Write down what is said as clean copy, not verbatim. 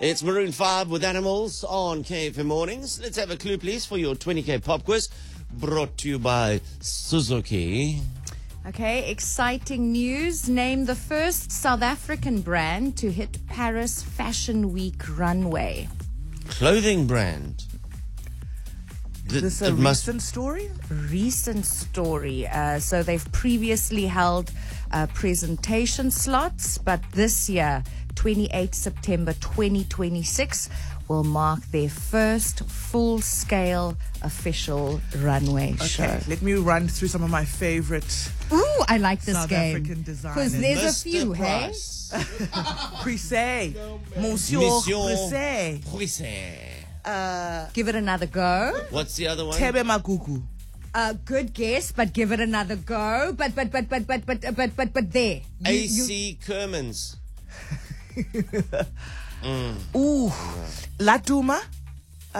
It's Maroon 5 with Animals on KFM Mornings. Let's have a clue, please, for your 20K pop quiz. Brought to you by Suzuki. Okay, exciting news. Name the first South African brand to hit Paris Fashion Week runway. Clothing brand. Is this a recent story? Recent story. So they've previously held presentation slots, but this year, 28 September 2026, will mark their first full-scale official runway show. Okay, let me run through some of my favorite Ooh, I like this South game. African designers. Because there's a Mr. few, hey? Price. Prissé. Monsieur Prissé. Prissé. Give it another go. What's the other one? Tebe Makuku. Good guess, but give it another go. But there. AC Kermans. Ooh. Latuma.